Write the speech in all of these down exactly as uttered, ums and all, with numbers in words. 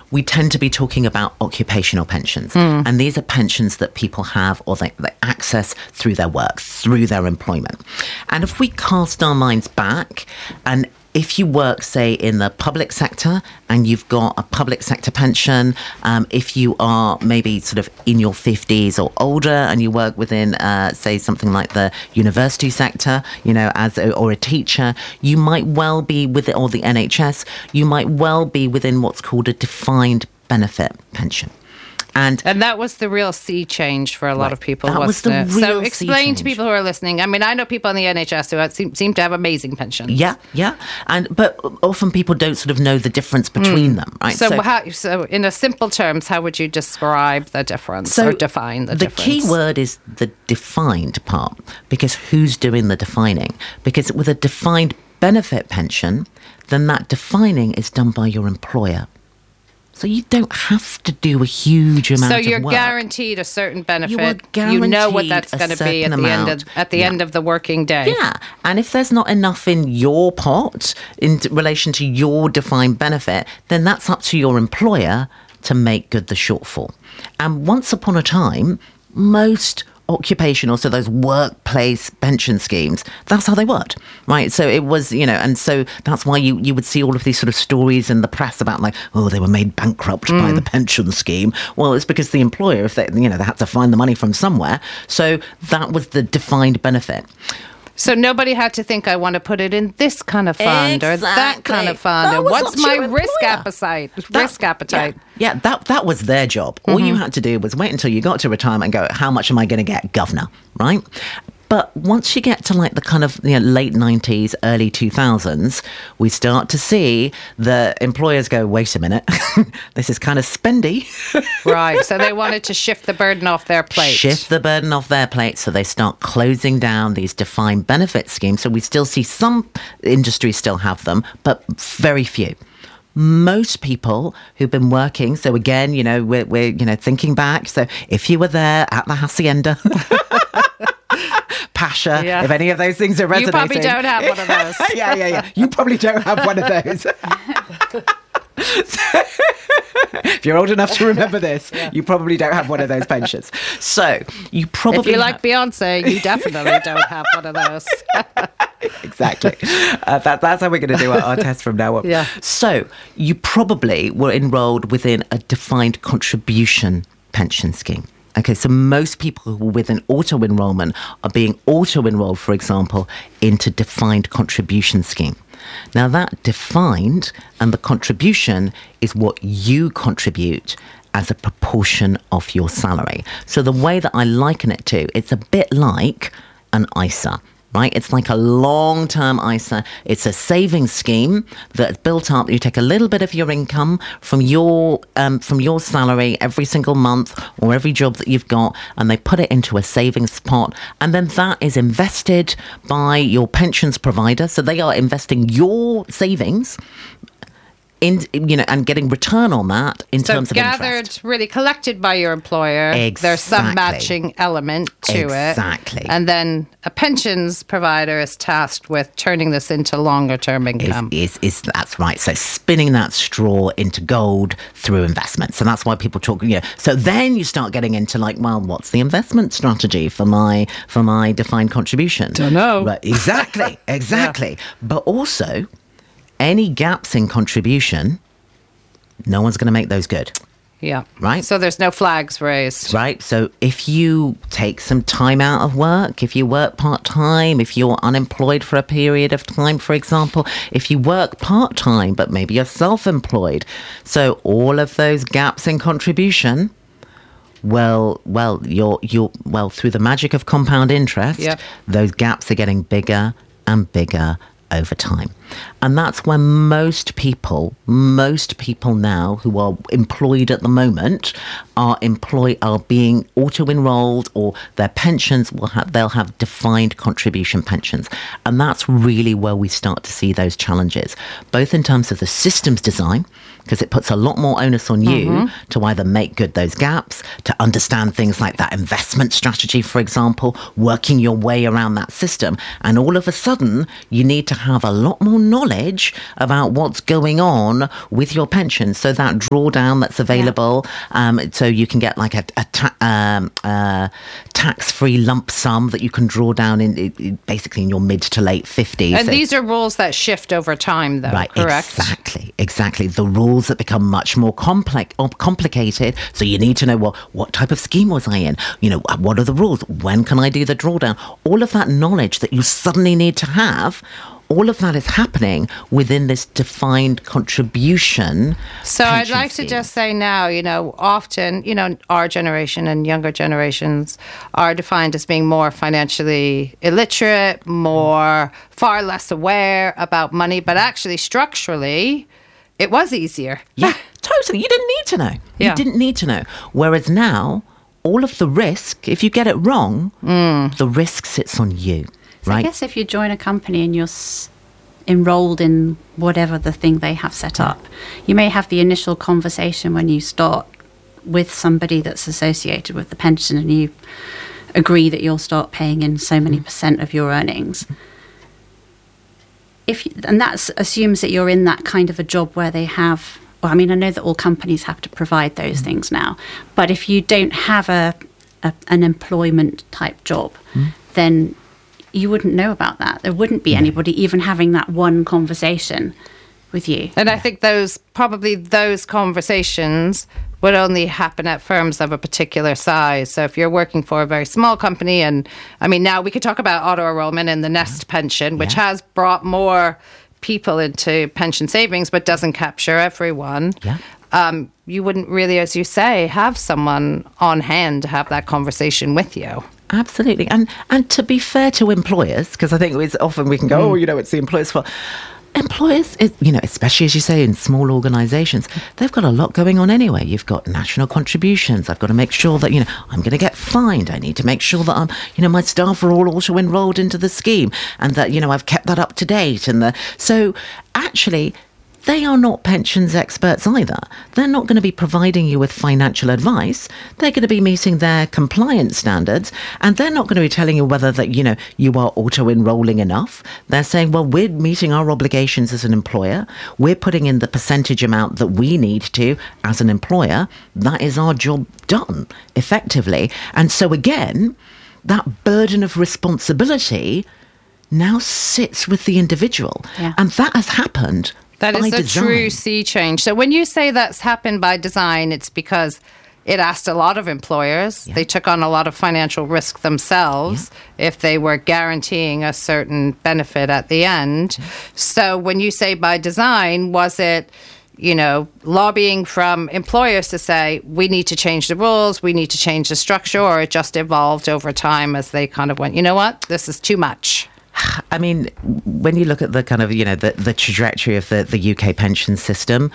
we tend to be talking about occupational pensions. Mm. And these are pensions that people have or they, they access through their work, through their employment. And if we cast our minds back, and if you work, say, in the public sector and you've got a public sector pension, um, if you are maybe sort of in your fifties or older and you work within, uh, say, something like the university sector, you know, as a, or a teacher, you might well be with it, or the N H S, you might well be within what's called a defined benefit pension. And, and that was the real sea change for a lot right, of people, that wasn't was the it? Real so explain sea to people who are listening. I mean, I know people in the N H S who seem, seem to have amazing pensions. Yeah, yeah. And but often people don't sort of know the difference between mm. them, right? So, so, how, so in a simple terms, how would you describe the difference so or define the, the difference? The key word is the defined part, because who's doing the defining? Because with a defined benefit pension, then that defining is done by your employer. So you don't have to do a huge amount of work. So you're guaranteed a certain benefit. You are guaranteed you know what that's going to be at the amount. end of at the yeah. end of the working day. Yeah, and if there's not enough in your pot in relation to your defined benefit, then that's up to your employer to make good the shortfall. And once upon a time, most occupational, so those workplace pension schemes, that's how they worked, right? So it was, you know, and so that's why you, you would see all of these sort of stories in the press about like, oh, they were made bankrupt mm. by the pension scheme. Well, it's because the employer, if they, you know, they had to find the money from somewhere. So that was the defined benefit. So nobody had to think, I want to put it in this kind of fund exactly. or that kind of fund. That and what's my risk appetite? That, risk appetite. Yeah, yeah, that that was their job. Mm-hmm. All you had to do was wait until you got to retirement and go, how much am I going to get, governor? Right? But once you get to like the kind of you know, late nineties, early two thousands, we start to see the employers go, wait a minute, this is kind of spendy. Right. So they wanted to shift the burden off their plate. Shift the burden off their plate. So they start closing down these defined benefit schemes. So we still see some industries still have them, but very few. Most people who've been working, so again, you know, we're, we're you know, thinking back. So if you were there at the Hacienda... Pasha, yeah. if any of those things are resonating. You probably don't have one of those. yeah, yeah, yeah. You probably don't have one of those. So, if you're old enough to remember this, yeah. you probably don't have one of those pensions. So you probably If you ha- like Beyonce, you definitely don't have one of those. Exactly. Uh, that, that's how we're going to do our, our test from now on. Yeah. So you probably were enrolled within a defined contribution pension scheme. Okay, so most people who are within auto-enrollment are being auto-enrolled, for example, into defined contribution scheme. Now, that defined and the contribution is what you contribute as a proportion of your salary. So the way that I liken it to, it's a bit like an I S A. Right? It's like a long-term I S A. It's a savings scheme that's built up. You take a little bit of your income from your um, from your salary every single month or every job that you've got, and they put it into a savings pot. And then that is invested by your pensions provider. So they are investing your savings in, you know, and getting return on that in so terms of gathered, interest. Really collected by your employer. Exactly. There's some matching element to exactly. it. Exactly. And then a pensions provider is tasked with turning this into longer term income. Is, is, is that's right. So spinning that straw into gold through investments. And that's why people talk, you know, so then you start getting into like, well, what's the investment strategy for my for my defined contribution? Don't know. Right, exactly, exactly. Yeah. But also, any gaps in contribution, no one's going to make those good. Yeah. Right? So there's no flags raised. Right. So if you take some time out of work, if you work part-time, if you're unemployed for a period of time, for example, if you work part-time, but maybe you're self-employed. So all of those gaps in contribution, well, well, you're, you're, well, through the magic of compound interest, yep. those gaps are getting bigger and bigger over time. And that's when most people, most people now who are employed at the moment are employ are being auto-enrolled, or their pensions will have, they'll have defined contribution pensions. And that's really where we start to see those challenges, both in terms of the systems design, because it puts a lot more onus on you mm-hmm. to either make good those gaps, to understand things like that investment strategy, for example, working your way around that system. And all of a sudden, you need to have a lot more knowledge about what's going on with your pension. So that drawdown that's available, yeah. um, so you can get like a, a ta- um, uh, tax-free lump sum that you can draw down in, in basically in your mid to late fifties. And so, these are rules that shift over time, though, right, correct? Exactly, exactly. The rules that become much more complex or complicated. So you need to know, well, what type of scheme was I in? You know, what are the rules? When can I do the drawdown? All of that knowledge that you suddenly need to have, all of that is happening within this defined contribution. So I'd like scheme. to just say now, you know, often, you know, our generation and younger generations are defined as being more financially illiterate, more, far less aware about money, but actually structurally, it was easier. Yeah, totally. You didn't need to know. Yeah. You didn't need to know. Whereas now, all of the risk, if you get it wrong, mm. the risk sits on you. So right? I guess if you join a company and you're s- enrolled in whatever the thing they have set up, you may have the initial conversation when you start with somebody that's associated with the pension, and you agree that you'll start paying in so many percent of your earnings. If you, and that assumes that you're in that kind of a job where they have, well, I mean, I know that all companies have to provide those mm. things now, but if you don't have a, a an employment type job, mm. then you wouldn't know about that. There wouldn't be anybody even having that one conversation with you. And I think those, probably those conversations would only happen at firms of a particular size. So if you're working for a very small company, and I mean, now we could talk about auto-enrollment and the Nest pension, which yeah. has brought more people into pension savings, but doesn't capture everyone. Yeah. Um, you wouldn't really, as you say, have someone on hand to have that conversation with you. Absolutely. And and to be fair to employers, because I think it's often we can go, mm. oh, you know, it's the employer's fault. Employers, it, you know, especially as you say in small organisations, they've got a lot going on anyway. You've got national contributions. I've got to make sure that, you know, I'm going to get fined. I need to make sure that I'm, you know, my staff are all also enrolled into the scheme, and that, you know, I've kept that up to date. And the so actually, they are not pensions experts either. They're not going to be providing you with financial advice. They're going to be meeting their compliance standards, and they're not going to be telling you whether that, you know, you are auto-enrolling enough. They're saying, well, we're meeting our obligations as an employer. We're putting in the percentage amount that we need to as an employer. That is our job done, effectively. And so again, that burden of responsibility now sits with the individual. Yeah. And that has happened That is by a design. true sea change. So when you say that's happened by design, it's because it asked a lot of employers. Yeah. They took on a lot of financial risk themselves yeah. if they were guaranteeing a certain benefit at the end. Yeah. So when you say by design, was it, you know, lobbying from employers to say, we need to change the rules, we need to change the structure, or it just evolved over time as they kind of went, you know what, this is too much? I mean, when you look at the kind of, you know, the, the trajectory of the, the U K pension system,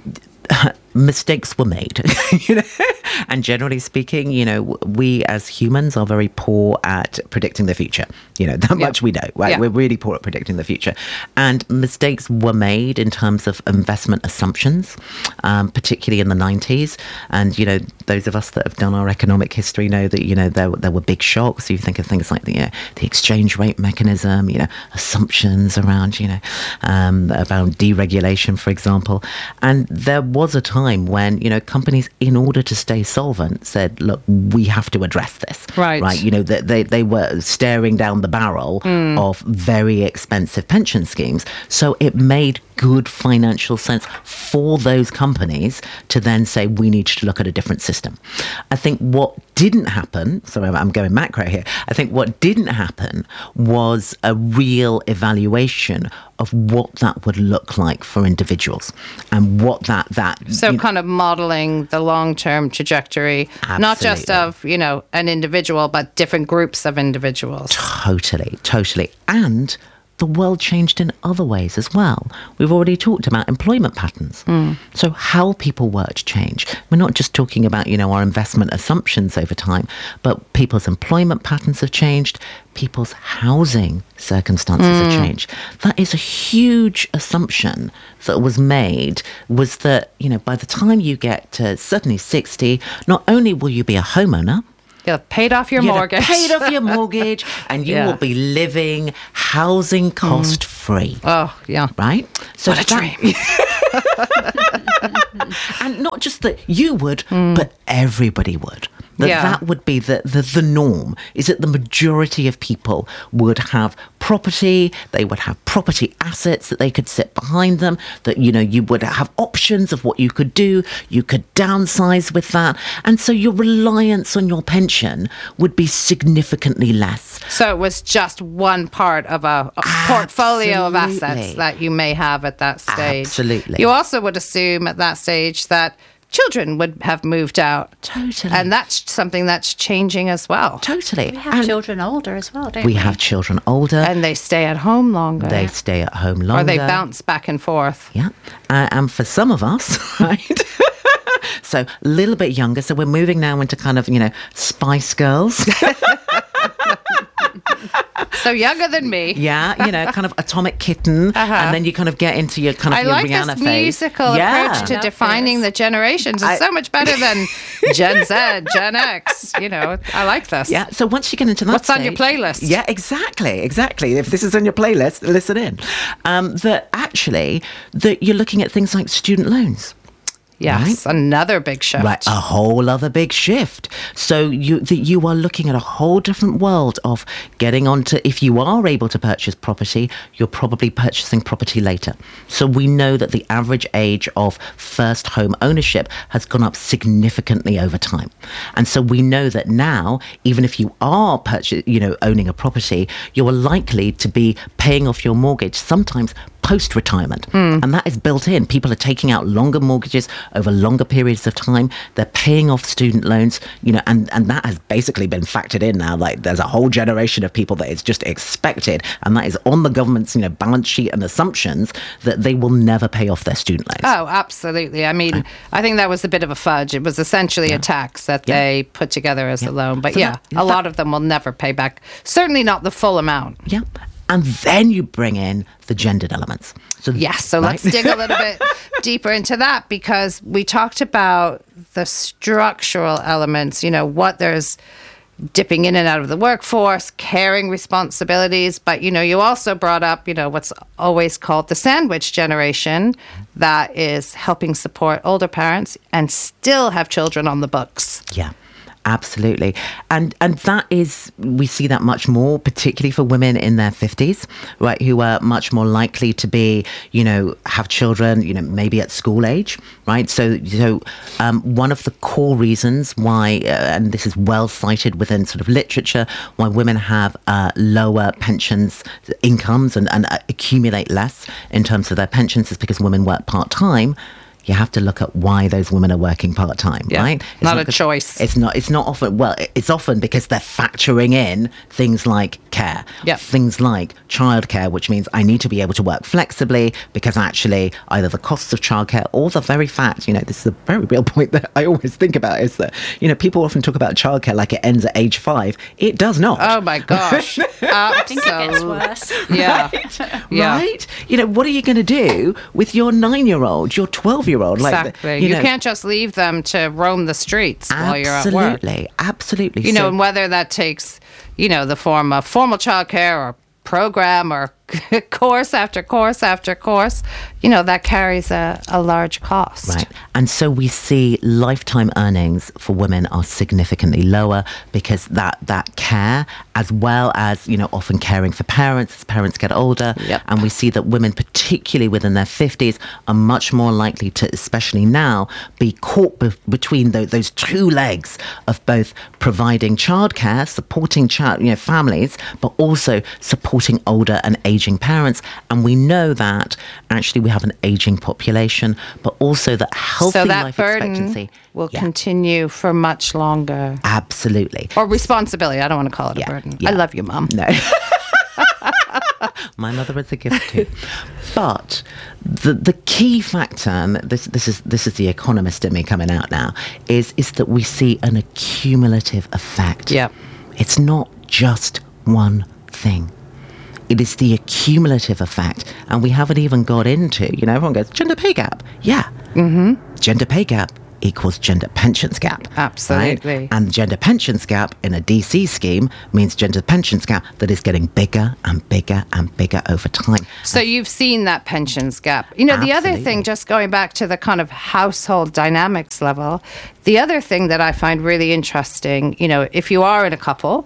mistakes were made, you know, and generally speaking, you know, we as humans are very poor at predicting the future. You know, that much yeah. we know, right? Yeah. We're really poor at predicting the future. And mistakes were made in terms of investment assumptions, um, particularly in the nineties. And, you know, those of us that have done our economic history know that, you know, there, there were big shocks. You think of things like the, you know, the exchange rate mechanism, you know, assumptions around, you know, um, about deregulation, for example. And there was a time when, you know, companies, in order to stay solvent, said, look, we have to address this. Right. Right. You know, that they, they were staring down the barrel mm. of very expensive pension schemes. So it made good financial sense for those companies to then say, we need to look at a different system. I think what didn't happen, so I'm going macro here, I think what didn't happen was a real evaluation of what that would look like for individuals and what that... that so kind know, of modelling the long-term trajectory, absolutely. Not just of, you know, an individual, but different groups of individuals. Totally, totally. And the world changed in other ways as well. We've already talked about employment patterns. Mm. So how people work change. We're not just talking about, you know, our investment assumptions over time, but people's employment patterns have changed. People's housing circumstances mm. have changed. That is a huge assumption that was made, was that, you know, by the time you get to certainly sixty, not only will you be a homeowner, You'll have paid off your You'll mortgage. have paid off your mortgage, and you Yeah. will be living housing cost free. Oh, yeah. Right? So What a that- dream. And not just that you would, but everybody would. That Yeah. that would be the, the, the norm, is that the majority of people would have property, they would have property assets that they could sit behind them, that, you know, you would have options of what you could do, you could downsize with that. And so your reliance on your pension would be significantly less. So it was just one part of a, a portfolio of assets Absolutely. that you may have at that stage. Absolutely. You also would assume at that stage that children would have moved out. Totally. And that's something that's changing as well. Totally. We have And children older as well, don't we? we have children older. And they stay at home longer. They stay at home longer. or they bounce back and forth. Yeah. Uh, and for some of us, right? So a little bit younger. So we're moving now into kind of, you know, Spice Girls. So younger than me. Yeah, you know, kind of Atomic Kitten. Uh-huh. And then you kind of get into your kind of I your like Rihanna this phase. musical Yeah. approach to Love defining this. the generations. It's I- so much better than Gen Z, Gen X. You know, I like this. Yeah, so once you get into that What's on your stage- playlist? Yeah, exactly, exactly. If this is on your playlist, listen in. Um, that actually, that you're looking at things like student loans. Yes, another big shift. Right, a whole other big shift. So you that you are looking at a whole different world of getting onto, if you are able to purchase property, you're probably purchasing property later. So we know that the average age of first home ownership has gone up significantly over time. And so we know that now, even if you are purchase, you know, owning a property, you're likely to be paying off your mortgage sometimes post-retirement. And that is built in. People are taking out longer mortgages over longer periods of time. They're paying off student loans, you know, and, and that has basically been factored in now. Like there's a whole generation of people that it's just expected, and that is on the government's, you know, balance sheet and assumptions that they will never pay off their student loans. Oh, absolutely. I mean, I think that was a bit of a fudge. It was essentially a tax that Yeah. they put together as a loan. But So yeah, that- a that- lot of them will never pay back. Certainly not the full amount. Yeah. And then you bring in the gendered elements. So Yes, so right? let's dig a little bit deeper into that, because we talked about the structural elements, you know, what there's dipping in and out of the workforce, caring responsibilities. But, you know, you also brought up, you know, what's always called the sandwich generation, that is helping support older parents and still have children on the books. Yeah. Absolutely. And and that is, we see that much more, particularly for women in their fifties, right, who are much more likely to be, you know, have children, you know, maybe at school age, right? So, so um, one of the core reasons why, uh, and this is well cited within sort of literature, why women have uh, lower pensions, incomes, and, and uh, accumulate less in terms of their pensions is because women work part-time. You have to look at why those women are working part-time, Yeah, right? It's not a 'cause- choice. It's not, it's not often, well, it's often because they're factoring in things like care, Yeah. things like childcare, which means I need to be able to work flexibly because actually either the costs of childcare or the very fact, you know, this is a very real point that I always think about is that, you know, people often talk about childcare like it ends at age five. It does not. Oh my gosh. I think it gets Absolutely. worse. Yeah. Yeah. Right? You know, what are you going to do with your nine-year-old, your twelve-year-old? Like, Exactly. you You, know, can't just leave them to roam the streets while you're at work. absolutely, absolutely. You know, So- and whether that takes, you know, the form of formal childcare or program or course after course after course, you know, that carries a, a large cost. Right. And so we see lifetime earnings for women are significantly lower because that, that care, as well as, you know, often caring for parents as parents get older. Yep. And we see that women, particularly within their fifties, are much more likely to, especially now, be caught be- between tho- those two legs of both providing childcare, supporting child, you know, families, but also supporting older and aging parents. And we know that actually we have an aging population, but also that healthy So that life burden expectancy will Yeah, continue for much longer. absolutely. Or responsibility. I don't want to call it a Yeah, burden. yeah. I love you, Mom. No. My mother is a gift too. But the the key factor, and this this is this is the economist in me coming out now, is is that we see an accumulative effect. Yeah. It's not just one thing. It is the accumulative effect. And we haven't even got into, you know, everyone goes, gender pay gap. Yeah. Mm-hmm. Gender pay gap equals gender pensions gap. Absolutely. Right? And gender pensions gap in a D C scheme means gender pensions gap that is getting bigger and bigger and bigger over time. So you've seen that pensions gap. You know, the other Absolutely. thing, just going back to the kind of household dynamics level, the other thing that I find really interesting, you know, if you are in a couple,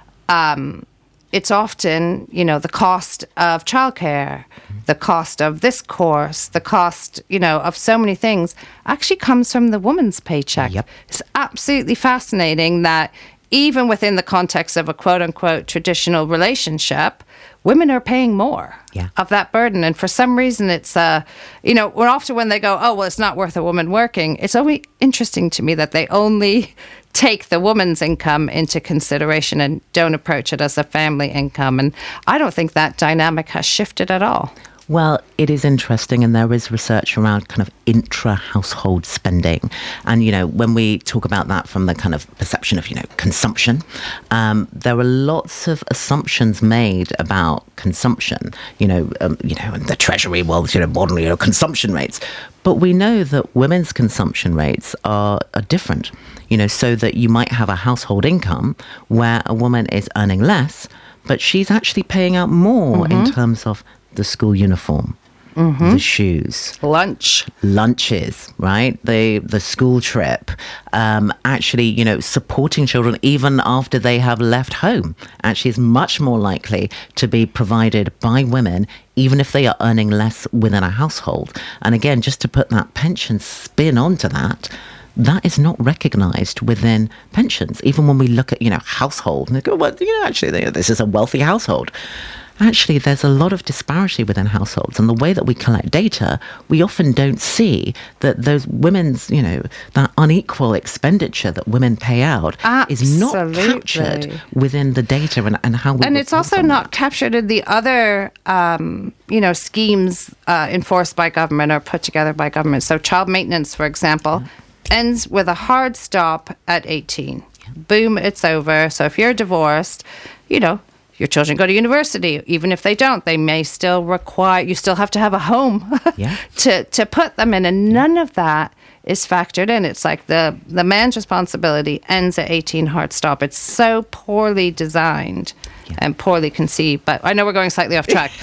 um, it's often, you know, the cost of childcare, the cost of this course, the cost, you know, of so many things actually comes from the woman's paycheck. Yep. It's absolutely fascinating that even within the context of a quote unquote traditional relationship, women are paying more Yeah. of that burden. And for some reason, it's, uh, you know, we're often when they go, oh, well, it's not worth a woman working. It's only interesting to me that they only take the woman's income into consideration and don't approach it as a family income. And I don't think that dynamic has shifted at all. Well, it is interesting, and there is research around kind of intra-household spending. And, you know, when we talk about that from the kind of perception of, you know, consumption, um, there are lots of assumptions made about consumption, you know, um, you know, in the Treasury world, you know, modern, you know, consumption rates. But we know that women's consumption rates are, are different, you know, so that you might have a household income where a woman is earning less, but she's actually paying out more mm-hmm. in terms of the school uniform, mm-hmm. the shoes, lunch, lunches, right? The the school trip, um, actually, you know, supporting children even after they have left home actually is much more likely to be provided by women, even if they are earning less within a household. And again, just to put that pension spin onto that, that is not recognised within pensions. Even when we look at, you know, household, and they go, well, you know, actually, they, this is a wealthy household. Actually, there's a lot of disparity within households. And the way that we collect data, we often don't see that those women's, you know, that unequal expenditure that women pay out Absolutely. is not captured within the data and, and how we And it's also not that. captured in the other, um, you know, schemes uh, enforced by government or put together by government. So child maintenance, for example, yeah. ends with a hard stop at eighteen. Yeah. Boom, it's over. So if you're divorced, you know, your children go to university. Even if they don't, they may still require, you still have to have a home yeah. to, to put them in. And none of that is factored in. It's like the, the man's responsibility ends at eighteen, hard stop. It's so poorly designed yeah. and poorly conceived. But I know we're going slightly off track.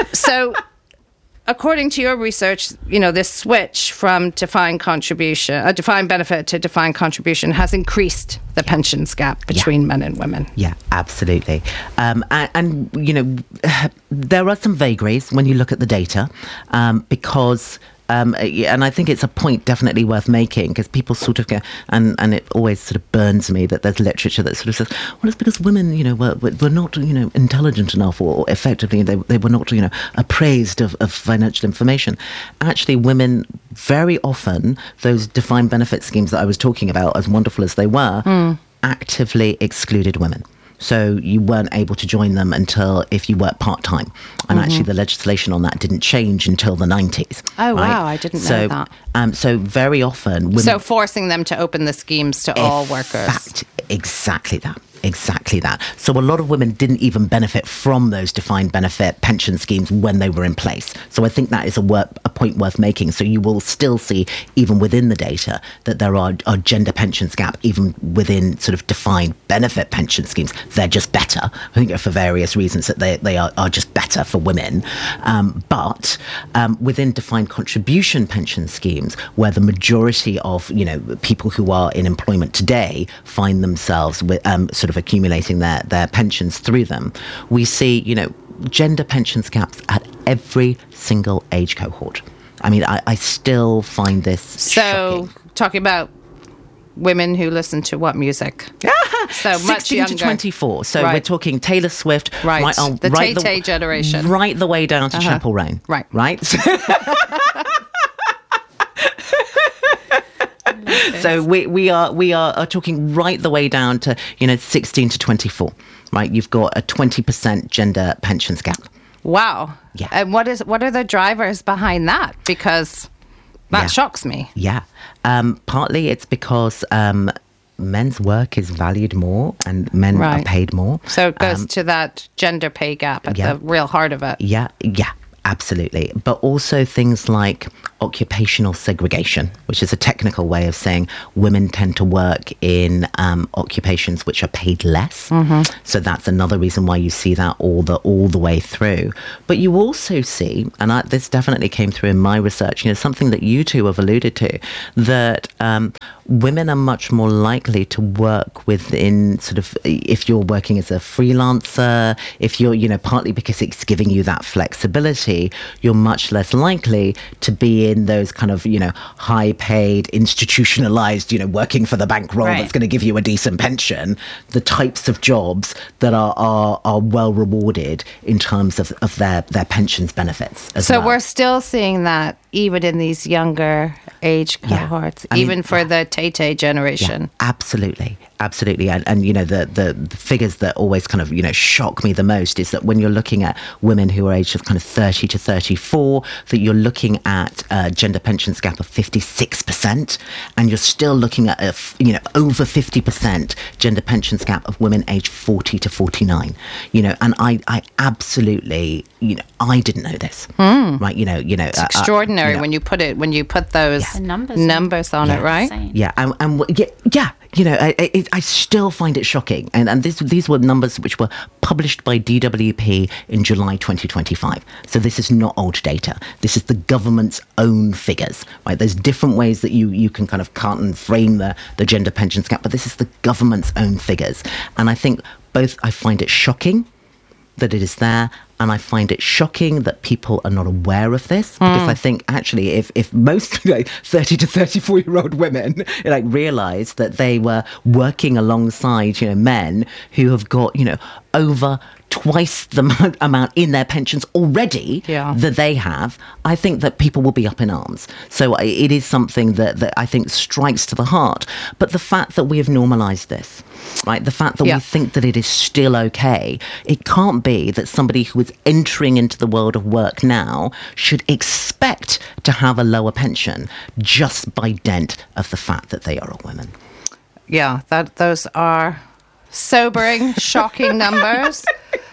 So according to your research, you know, this switch from defined contribution, a defined benefit to defined contribution has increased the yeah. pensions gap between yeah. men and women. Yeah, absolutely. Um, and, and, you know, there are some vagaries when you look at the data um, because... Um, and I think it's a point definitely worth making because people sort of go, and, and it always sort of burns me that there's literature that sort of says, well, it's because women, you know, were, were not, you know, intelligent enough or, or effectively they, they were not, you know, appraised of, of financial information. Actually, women very often, those defined benefit schemes that I was talking about, as wonderful as they were, mm. actively excluded women. So you weren't able to join them until if you worked part-time. And mm-hmm. actually the legislation on that didn't change until the nineties. Oh, right? wow, I didn't so, know that. Um, so very often... Women, so forcing them to open the schemes to all workers. Fact, exactly that. Exactly that. So a lot of women didn't even benefit from those defined benefit pension schemes when they were in place. So I think that is a, work, a point worth making. So you will still see, even within the data, that there are, are gender pensions gap, even within sort of defined benefit pension schemes. They're just better. I think for various reasons that they, they are, are just better for women. Um, but um, within defined contribution pension schemes, where the majority of, you know, people who are in employment today find themselves with um, sort of accumulating their, their pensions through them, we see, you know, gender pensions gaps at every single age cohort. I mean, I, I still find this so shocking. Talking about women who listen to what music? So much sixteen younger. to twenty-four. So right. we're talking Taylor Swift. Right. right on, the right Tay-Tay the, generation. Right the way down to uh-huh. Chapel Rain. Right. Right? So we we are we are, are talking right the way down to, you know, sixteen to twenty-four, right? You've got a twenty percent gender pensions gap, Wow. Yeah. And what is what are the drivers behind that? Because that Yeah. shocks me. Yeah. Um, partly it's because um, men's work is valued more and men Right. are paid more. So it goes Um, to that gender pay gap at yeah. the real heart of it. Yeah, yeah, absolutely. But also things like occupational segregation, which is a technical way of saying women tend to work in um, occupations which are paid less. So that's another reason why you see that all the all the way through. But you also see, and I, this definitely came through in my research, you know, something that you two have alluded to, that um, women are much more likely to work within sort of, if you're working as a freelancer, if you're, you know, partly because it's giving you that flexibility, you're much less likely to be in those kind of, you know, high paid, institutionalized, you know, working for the bank role Right. that's going to give you a decent pension, the types of jobs that are are, are well rewarded in terms of, of their, their pensions benefits as So well. we're still seeing that even in these younger age Yeah. cohorts, I mean, even for yeah. the Tay-Tay generation. Yeah, absolutely. Absolutely. And, and you know, the, the, the figures that always kind of, you know, shock me the most is that when you're looking at women who are aged of kind of thirty to thirty-four, that you're looking at a gender pensions gap of fifty-six percent. And you're still looking at, a, f- you know, over fifty percent gender pensions gap of women aged forty to forty-nine. You know, and I, I absolutely, you know, I didn't know this. Right. You know, you know, It's extraordinary when you put it, when you put those The numbers. numbers on it, Yeah. right? Insane. Yeah, and, and w- yeah, yeah, you know, I, I, I still find it shocking. And, and this, these were numbers which were published by D W P in July twenty twenty-five. So this is not old data. This is the government's own figures, right? There's different ways that you, you can kind of cut and frame the, the gender pensions gap, but this is the government's own figures. And I think both, I find it shocking that it is there, and I find it shocking that people are not aware of this, because I think actually if, if most like thirty to thirty-four year old women like realize that they were working alongside, you know, men who have got, you know, over twice the amount, amount in their pensions already Yeah. that they have, I think that people will be up in arms. So I- it is something that, that I think strikes to the heart. But the fact that we have normalized this, right, the fact that Yeah. we think that it is still okay, it can't be that somebody who is entering into the world of work now should expect to have a lower pension just by dint of the fact that they are a woman. Yeah, that those are sobering, shocking numbers.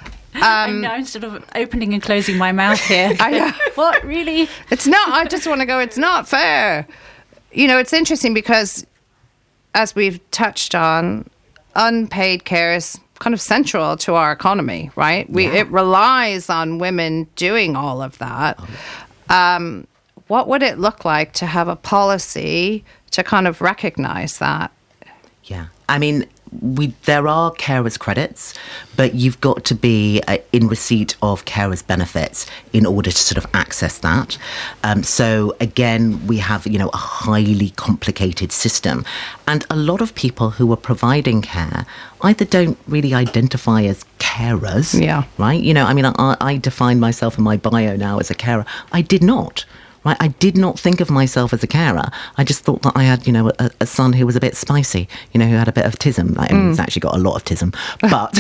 I'm now sort of opening and closing my mouth here. I know. What, really? It's not, I just want to go, it's not fair. You know, it's interesting because, as we've touched on, unpaid care is kind of central to our economy, right? We It relies on women doing all of that. Um, what would it look like to have a policy to kind of recognize that? Yeah. I mean, we there are carers credits, but you've got to be uh, in receipt of carers benefits in order to sort of access that. Um, so again, we have, you know, a highly complicated system, and a lot of people who are providing care either don't really identify as carers, Yeah. right? You know, I mean, I, I define myself in my bio now as a carer. I did not. Right, I did not think of myself as a carer. I just thought that I had, you know, a, a son who was a bit spicy, you know, who had a bit of tism. Like, I mean, he's actually got a lot of tism, but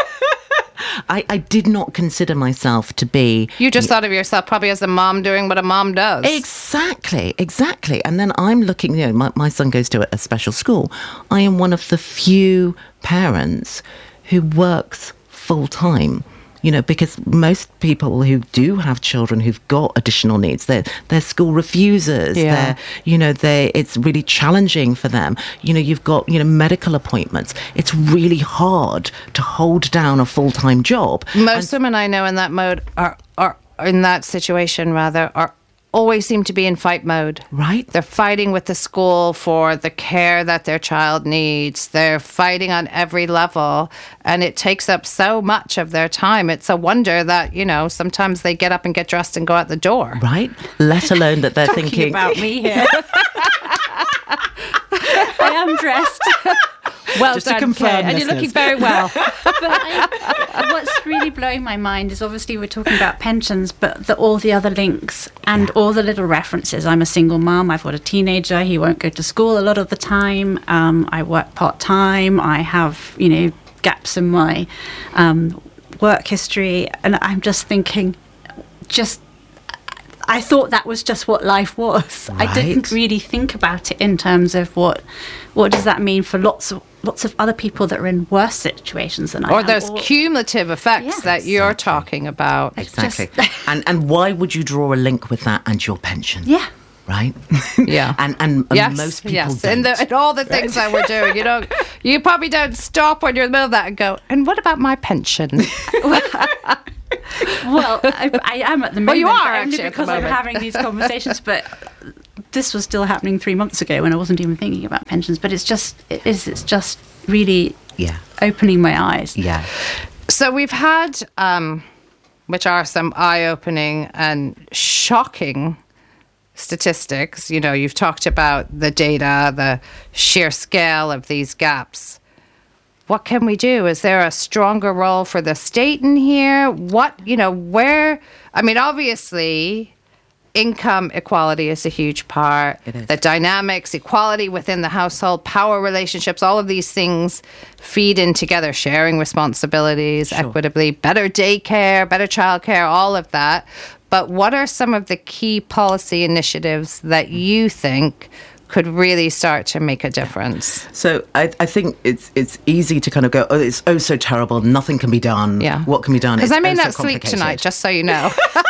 I, I did not consider myself to be. You just thought of yourself probably as a mom doing what a mom does. Exactly, exactly. And then I'm looking, you know, my, my son goes to a, a special school. I am one of the few parents who works full time. You know, because most people who do have children who've got additional needs, they're, they're school refusers. Yeah. They're, you know, they it's really challenging for them. You know, you've got, you know, medical appointments. It's really hard to hold down a full-time job. Most women I know in that mode are, are in that situation rather are always seem to be in fight mode. Right. They're fighting with the school for the care that their child needs. They're fighting on every level, and it takes up so much of their time. It's a wonder that, you know, sometimes they get up and get dressed and go out the door. Right? Let alone that they're Talking thinking about me here. I am dressed. Well Just to done, confirm, Kate, and you're listeners. looking very well. But I, what's really blowing my mind is obviously we're talking about pensions, but the, all the other links and all the little references. I'm a single mom. I've got a teenager. He won't go to school a lot of the time. Um, I work part time. I have, you know, gaps in my um, work history, and I'm just thinking, just I thought that was just what life was. Right. I didn't really think about it in terms of what what does that mean for lots of lots of other people that are in worse situations than I Or am. those cumulative effects Yes. that you're talking about. Exactly. just- and and why would you draw a link with that and your pension? Yeah. Right? Yeah. and and, and Yes, most people yes. don't. And, the, and all the things that we're doing, you know, you probably don't stop when you're in the middle of that and go, and what about my pension? Well, I, I am at the moment. Well, you are only actually at the because I'm moment. having these conversations, but this was still happening three months ago when I wasn't even thinking about pensions. But it's just, it is, it's just really Yeah. opening my eyes. Yeah. So we've had, um, which are some eye-opening and shocking statistics. You know, you've talked about the data, the sheer scale of these gaps. What can we do? Is there a stronger role for the state in here? What, you know, where, I mean, obviously, income equality is a huge part. It is. The dynamics, equality within the household, power relationships, all of these things feed in together, sharing responsibilities Sure. equitably, better daycare, better childcare, all of that. But what are some of the key policy initiatives that you think could really start to make a difference? So I, I think it's it's easy to kind of go, oh, it's oh so terrible, nothing can be done. Yeah. What can be done? Because It's I may oh so not sleep complicated. tonight, just so you know.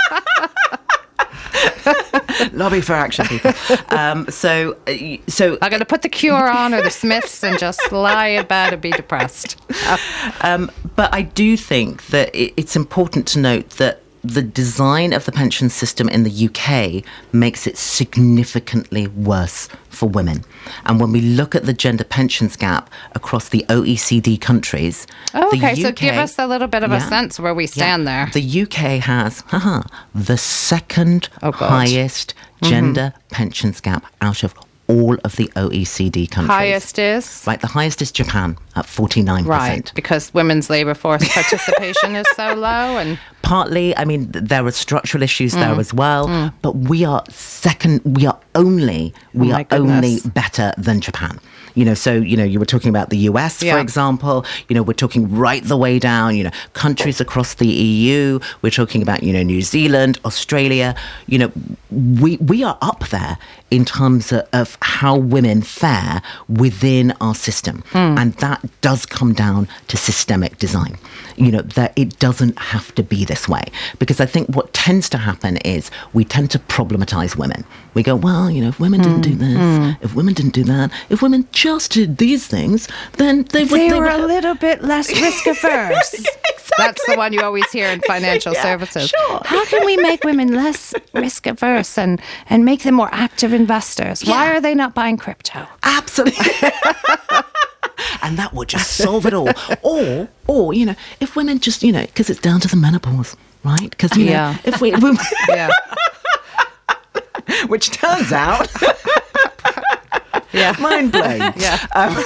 Lobby for action, people. um, so, uh, so I'm going to put the Cure on or the Smiths and just lie in bed and be depressed. Um, but I do think that it, it's important to note that the design of the pension system in the U K makes it significantly worse for women. And when we look at the gender pensions gap across the O E C D countries, Oh, the okay. So U K give us a little bit of a Yeah. sense where we stand there. The U K has haha, the second Oh, God. highest gender pensions gap out of all of the O E C D countries. Highest is? Right, the highest is Japan at forty-nine percent. Right, because women's labour force participation is so low. And Partly, I mean, th- there are structural issues Mm. there as well, but we are second, we are only, we Oh, are my goodness. only better than Japan. You know, so, you know, you were talking about the U S, Yeah. for example, you know, we're talking right the way down, you know, countries across the E U, we're talking about, you know, New Zealand, Australia, you know, we, we are up there in terms of, of how women fare within our system. Hmm. And that does come down to systemic design. You know, that it doesn't have to be this way. Because I think what tends to happen is we tend to problematize women. We go, well, you know, if women didn't do this, if women didn't do that, if women just did these things, then they would... they they were would a little bit less risk averse. Exactly. That's the one you always hear in financial Yeah, services. sure. How can we make women less risk averse and, and make them more active investors? Why Yeah. are they not buying crypto? Absolutely. And that would just solve it all. Or, or you know, if women just, you know, because it's down to the menopause, right? Because, you know, Yeah. if we... we Yeah. which turns out... Yeah. mind blown. Yeah.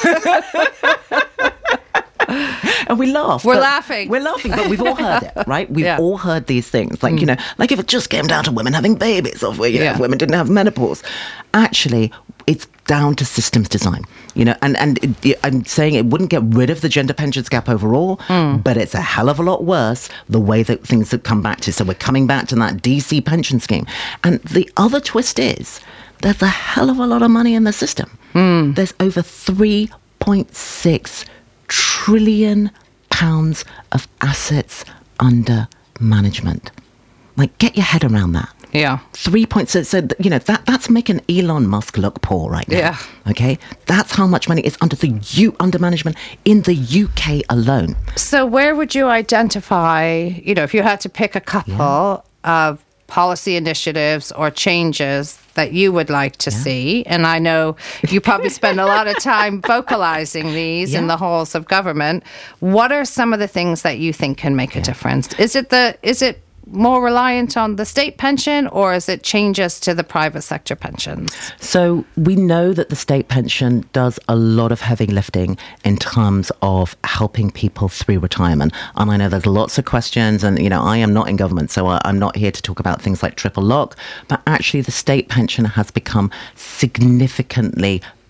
And we laugh. We're but- laughing. We're laughing, but we've all heard it, right? We've Yeah. all heard these things. Like, you know, like if it just came down to women having babies or, you know, Yeah. if women didn't have menopause. Actually, it's down to systems design, you know, and, and it, it- I'm saying it wouldn't get rid of the gender pensions gap overall, but it's a hell of a lot worse the way that things have come back to. So we're coming back to that D C pension scheme. And the other twist is there's a hell of a lot of money in the system. There's over three point six trillion pounds of assets under management. Like, get your head around that. Yeah. Three points. So, so you know that that's making Elon Musk look poor right now. Yeah. Okay, that's how much money is under the U under management in the U K alone. So where would you identify, you know, if you had to pick a couple of policy initiatives or changes that you would like to see? And I know you probably spend a lot of time vocalizing these in Yeah. the halls of government. What are some of the things that you think can make a difference? Is it the is it more reliant on the state pension, or is it changes to the private sector pensions? So we know that the state pension does a lot of heavy lifting in terms of helping people through retirement. And I know there's lots of questions, and, you know, I am not in government, so I, I'm not here to talk about things like triple lock, but actually the state pension has become significantly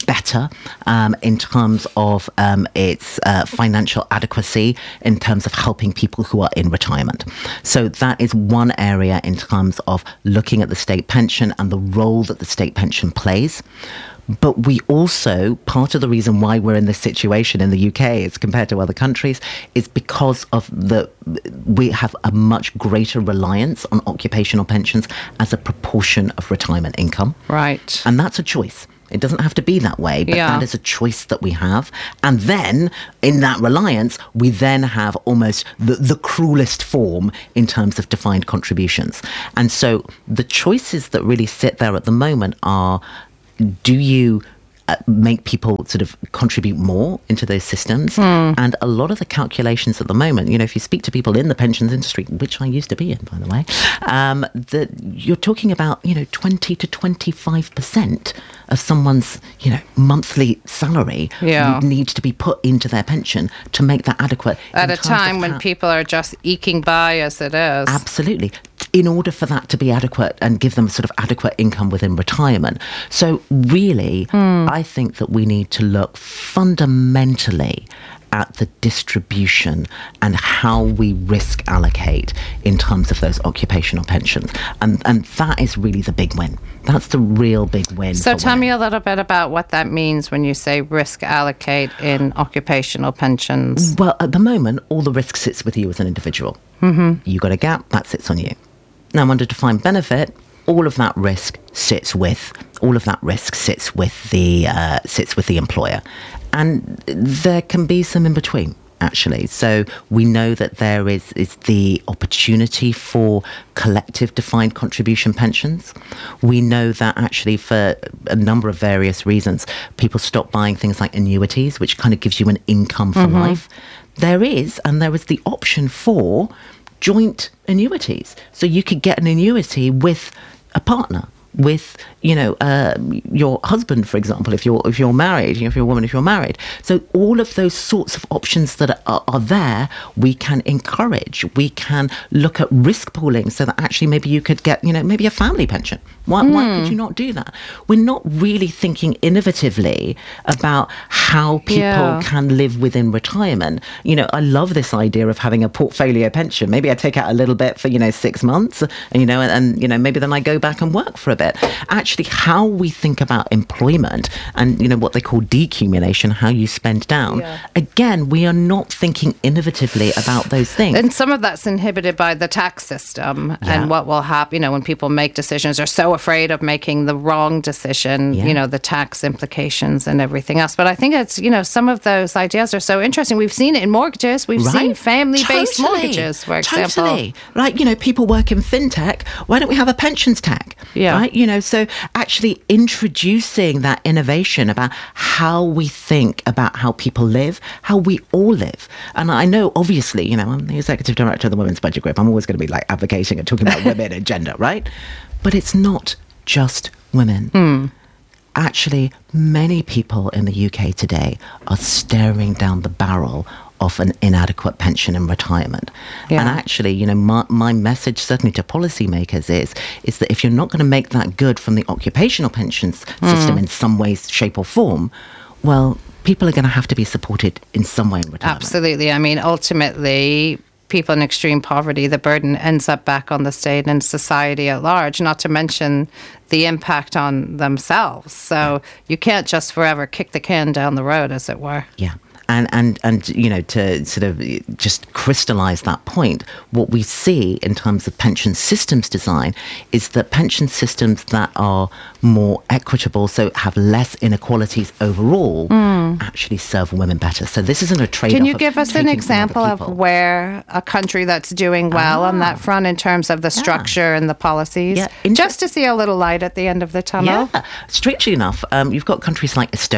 better um, in terms of um, its uh, financial adequacy, in terms of helping people who are in retirement. So that is one area in terms of looking at the state pension and the role that the state pension plays. But we also, part of the reason why we're in this situation in the U K as compared to other countries is because of the, we have a much greater reliance on occupational pensions as a proportion of retirement income. Right. And that's a choice. It doesn't have to be that way, but Yeah. that is a choice that we have. And then in that reliance, we then have almost the, the cruelest form in terms of defined contributions. And so the choices that really sit there at the moment are, do you uh, make people sort of contribute more into those systems? Hmm. And a lot of the calculations at the moment, you know, if you speak to people in the pensions industry, which I used to be in, by the way, um, that you're talking about, you know, twenty to twenty-five percent of someone's, you know, monthly salary Yeah. would need to be put into their pension to make that adequate. At in a terms of time when how- people are just eking by as it is. Absolutely. In order for that to be adequate and give them sort of adequate income within retirement. So really, I think that we need to look fundamentally at the distribution and how we risk allocate in terms of those occupational pensions. And and that is really the big win. That's the real big win. So for tell me women. a little bit about what that means when you say risk allocate in occupational pensions. Well, at the moment, all the risk sits with you as an individual. Mm-hmm. You got a gap, that sits on you. Now, under defined benefit, all of that risk sits with all of that risk sits with the uh, sits with the employer, and there can be some in between. Actually, so we know that there is is the opportunity for collective defined contribution pensions. We know that actually for a number of various reasons, people stop buying things like annuities, which kind of gives you an income for life. There is, and there is the option for joint annuities. So you could get an annuity with a partner, with, you know, uh, your husband, for example, if you're if you're married, if you're a woman, if you're married. So all of those sorts of options that are, are there, we can encourage. We can look at risk pooling so that actually maybe you could get, you know, maybe a family pension. Why, mm. why could you not do that? We're not really thinking innovatively about how people Yeah. can live within retirement. You know, I love this idea of having a portfolio pension. Maybe I take out a little bit for, you know, six months, and, you know, and, and, you know, maybe then I go back and work for a bit. Actually, how we think about employment and, you know, what they call decumulation, how you spend down. Yeah. Again, we are not thinking innovatively about those things. And some of that's inhibited by the tax system Yeah. and what will happen, you know, when people make decisions, are so afraid of making the wrong decision, Yeah. you know, the tax implications and everything else. But I think it's, you know, some of those ideas are so interesting. We've seen it in mortgages. We've seen Right? family-based Totally. mortgages, for example. Totally. Like, you know, people work in fintech. Why don't we have a pensions tag? Yeah. Right? You know, so actually introducing that innovation about how we think about how people live, how we all live. And I know, obviously, you know, I'm the executive director of the Women's Budget Group. I'm always going to be like advocating and talking about women and gender, right? But it's not just women. Mm. Actually, many people in the U K today are staring down the barrel of an inadequate pension in retirement. Yeah. And actually, you know, my, my message certainly to policymakers is, is that if you're not going to make that good from the occupational pensions system Mm. in some way, shape or form, well, people are going to have to be supported in some way in retirement. Absolutely. I mean, ultimately, people in extreme poverty, the burden ends up back on the state and society at large, not to mention the impact on themselves. So you can't just forever kick the can down the road, as it were. Yeah. And, and, and, you know, to sort of just crystallize that point, what we see in terms of pension systems design is that pension systems that are more equitable, so have less inequalities overall, actually serve women better. So this isn't a trade-off. Can you of give us an taking from example other of people. where a country that's doing well on that front in terms of the structure and the policies? Yeah, inter- Just to see a little light at the end of the tunnel. Yeah, strangely enough, um, you've got countries like Estonia,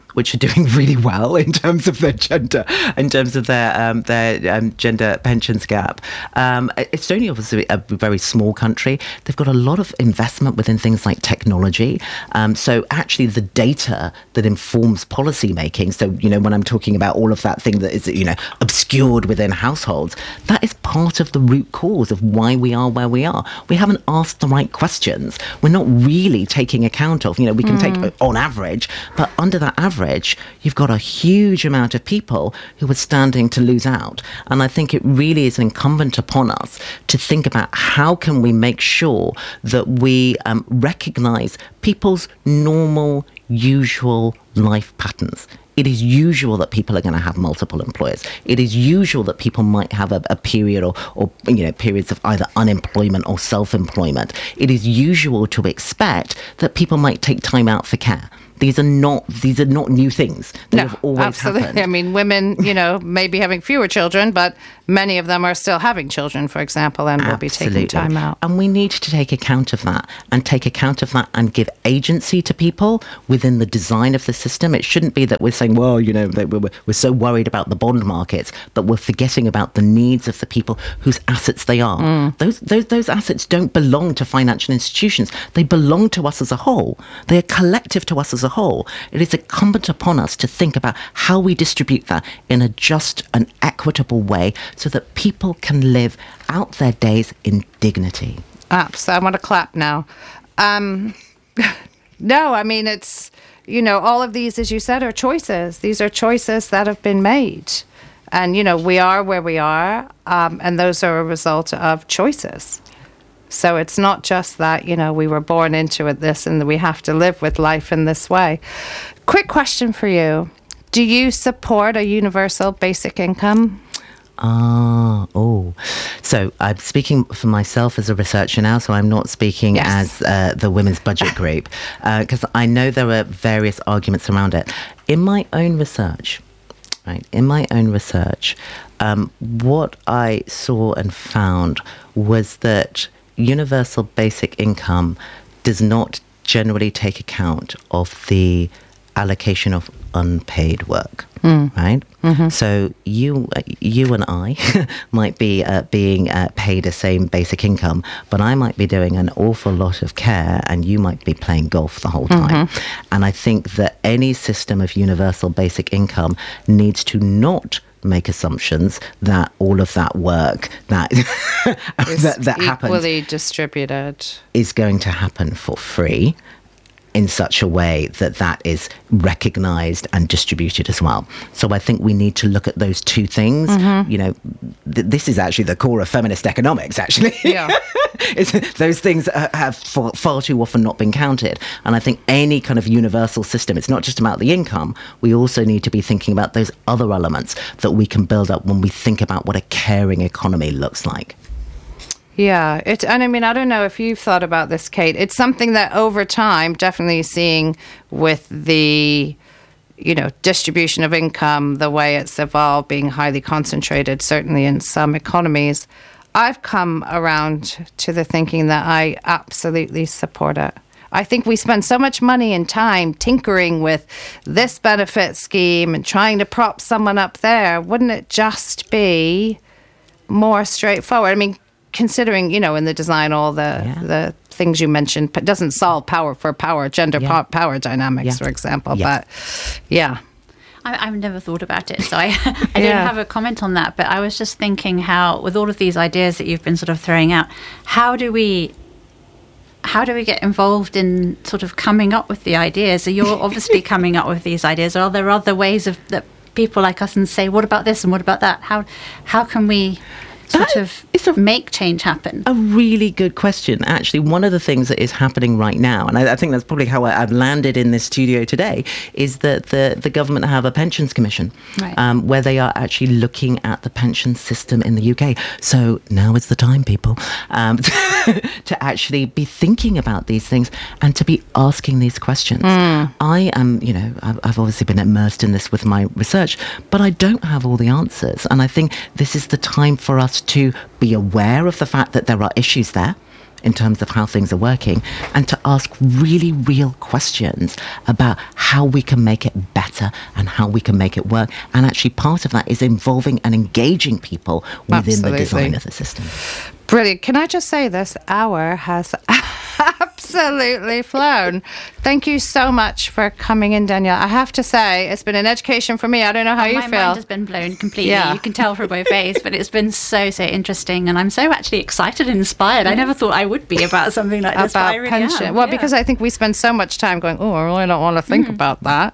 which are doing really well in terms of their gender, in terms of their um, their um, gender pensions gap. Um, Estonia, obviously, a very small country. They've got a lot of investment within things like technology. Um, so actually, the data that informs policy making. So you know, when I'm talking about all of that thing that is you know obscured within households, that is part of the root cause of why we are where we are. We haven't asked the right questions. We're not really taking account of. You know, we can mm. take on average, but under that average, you've got a huge amount of people who are standing to lose out. And I think it really is incumbent upon us to think about how can we make sure that we um, recognise people's normal, usual life patterns. It is usual that people are going to have multiple employers. It is usual that people might have a, a period or, or, you know, periods of either unemployment or self-employment. It is usual to expect that people might take time out for care. These are not these are not new things. They no, have always absolutely. happened. I mean, women, you know, may be having fewer children, but many of them are still having children, for example, and will be taking time out. And we need to take account of that and take account of that and give agency to people within the design of the system. It shouldn't be that we're saying, well, you know, we're, we're so worried about the bond markets, but we're forgetting about the needs of the people whose assets they are. Mm. Those, those, those assets don't belong to financial institutions. They belong to us as a whole. They are collective to us as a whole. It is incumbent upon us to think about how we distribute that in a just and equitable way so that people can live out their days in dignity. Ah, so I want to clap now. Um, no, I mean, it's, you know, all of these, as you said, are choices. These are choices that have been made. And, you know, we are where we are, um, and those are a result of choices. So it's not just that, you know, we were born into it this and we have to live with life in this way. Quick question for you. Do you support a universal basic income? Ah, oh. So I'm speaking for myself as a researcher now, so I'm not speaking yes. as uh, the Women's Budget Group, because uh, I know there are various arguments around it. In my own research, right, in my own research, um, what I saw and found was that universal basic income does not generally take account of the allocation of unpaid work, mm. right? Mm-hmm. So you you and I might be uh, being uh, paid the same basic income, but I might be doing an awful lot of care and you might be playing golf the whole time. Mm-hmm. And I think that any system of universal basic income needs to not make assumptions that all of that work that that, that happens equally distributed is going to happen for free in such a way that that is recognized and distributed as well. So I think we need to look at those two things. Mm-hmm. You know, th- this is actually the core of feminist economics, actually. Yeah. It's, those things have far, far too often not been counted. And I think any kind of universal system, it's not just about the income. We also need to be thinking about those other elements that we can build up when we think about what a caring economy looks like. Yeah, it, and I mean, I don't know if you've thought about this, Kate. It's something that over time, definitely seeing with the, you know, distribution of income, the way it's evolved, being highly concentrated, certainly in some economies, I've come around to the thinking that I absolutely support it. I think we spend so much money and time tinkering with this benefit scheme and trying to prop someone up there. Wouldn't it just be more straightforward? I mean, considering, you know, in the design, all the yeah. the things you mentioned, but doesn't solve power for power, gender yeah. po- power dynamics, yeah. for example. Yeah. But yeah. I, I've never thought about it, so I, I didn't yeah. have a comment on that. But I was just thinking how, with all of these ideas that you've been sort of throwing out, how do we... How do we get involved in sort of coming up with the ideas? So you're obviously coming up with these ideas. Are there other ways of that people like us and say, what about this and what about that? How how can we sort that of is a, make change happen? A really good question. Actually, one of the things that is happening right now, and I, I think that's probably how I, I've landed in this studio today, is that the, the government have a pensions commission right. um, where they are actually looking at the pension system in the U K. So now is the time, people, um, to actually be thinking about these things and to be asking these questions. Mm. I am, you know, I've, I've obviously been immersed in this with my research, but I don't have all the answers. And I think this is the time for us to be aware of the fact that there are issues there. in terms of how things are working, and to ask really real questions about how we can make it better and how we can make it work. And actually part of that is involving and engaging people within Absolutely. the design of the system. Brilliant. Can I just say this hour has absolutely flown. Thank you so much for coming in, Danielle. I have to say, it's been an education for me. I don't know how Oh, you my feel. mind has been blown completely. Yeah. You can tell from my face, but it's been so, so interesting. And I'm so actually excited and inspired. I never thought I would be about something like this, but I About really pension. am. Well, Yeah. because I think we spend so much time going, oh, I really don't want to think Mm. about that.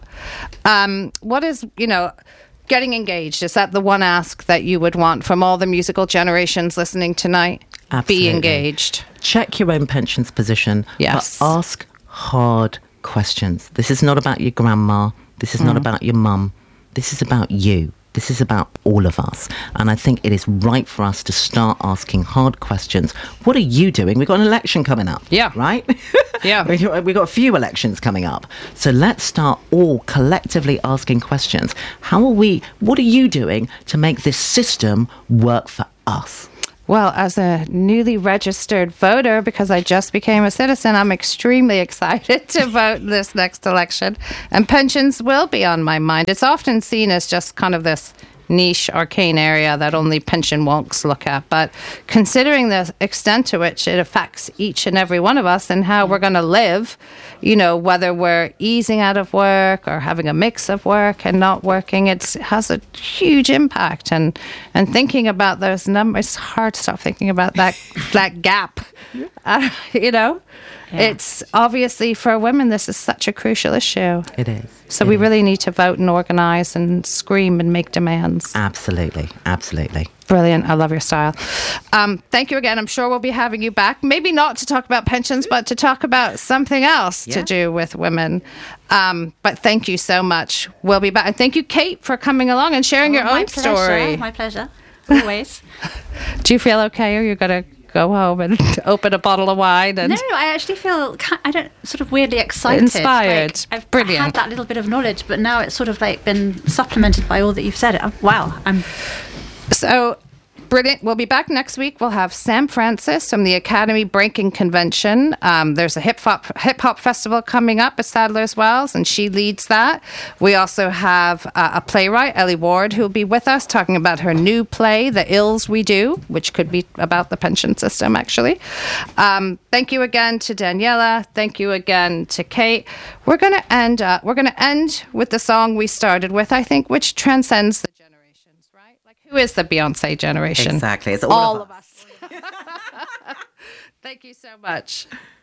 Um, what is, you know, getting engaged? Is that the one ask that you would want from all the musical generations listening tonight? Absolutely. Be engaged. Check your own pensions position, Yes. but ask hard questions. This is not about your grandma. This is not about your mum. This is about you. This is about all of us. And I think it is right for us to start asking hard questions. What are you doing? We've got an election coming up. Yeah. Right? Yeah. We've got- we've got a few elections coming up. So let's start all collectively asking questions. How are we, what are you doing to make this system work for us? Well, as a newly registered voter, because I just became a citizen, I'm extremely excited to vote this next election. And pensions will be on my mind. It's often seen as just kind of this niche, arcane area that only pension wonks look at. But considering the extent to which it affects each and every one of us and how we're going to live, you know, whether we're easing out of work or having a mix of work and not working, it's, it has a huge impact. And and thinking about those numbers, it's hard to stop thinking about that that gap. Uh, you know, Yeah. it's obviously for women, this is such a crucial issue. It is. So It we is. really need to vote and organise and scream and make demands. Absolutely. Absolutely. Brilliant. I love your style. Um, thank you again. I'm sure we'll be having you back. Maybe not to talk about pensions, but to talk about something else to Yeah. do with women. Um, but thank you so much. We'll be back. And thank you, Kate, for coming along and sharing your Oh, my own pleasure, story. My pleasure. Always. Do you feel okay, or you're going to go home and open a bottle of wine? And No, I actually feel ki- I don't sort of weirdly excited, Inspired. Like, I've Brilliant. had that little bit of knowledge, but now it's sort of like been supplemented by all that you've said. Uh, Wow, I'm So, brilliant. We'll be back next week. We'll have Sam Francis from the Academy Breaking Convention. Um, there's a hip hop hip hop festival coming up at Sadler's Wells, and she leads that. We also have uh, a playwright, Ellie Ward, who will be with us talking about her new play, The Ills We Do, which could be about the pension system, actually. Um, thank you again to Daniela. Thank you again to Kate. We're going to end. Uh, we're going to end with the song we started with, I think, which transcends the generations, right? Like, who is the Beyonce generation? Exactly. It's all, All of of us. us. Thank you so much.